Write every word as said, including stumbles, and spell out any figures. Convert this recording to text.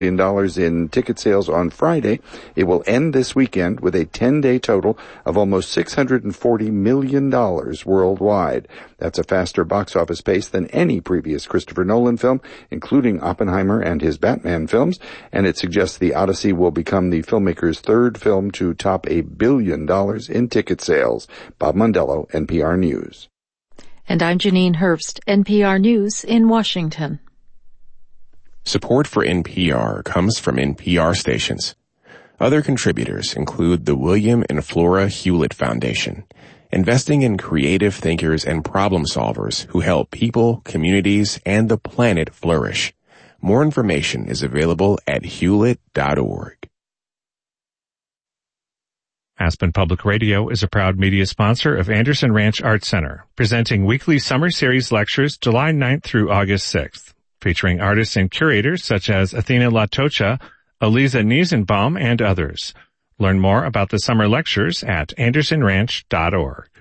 dollars in ticket sales on Friday. It will end this weekend with a ten-day total of almost six hundred forty million dollars worldwide. That's a faster box office pace than any previous Christopher Nolan film, including Oppenheimer and his Batman films, and it suggests The Odyssey will become the filmmaker's third film to top a billion dollars in ticket sales. Bob Mondello, N P R News. And I'm Janine Herbst, N P R News in Washington. Support for N P R comes from N P R stations. Other contributors include the William and Flora Hewlett Foundation, investing in creative thinkers and problem solvers who help people, communities, and the planet flourish. More information is available at hewlett dot org. Aspen Public Radio is a proud media sponsor of Anderson Ranch Arts Center, presenting weekly summer series lectures July ninth through August sixth. Featuring artists and curators such as Athena Latocha, Aliza Niesenbaum, and others. Learn more about the summer lectures at anderson ranch dot org.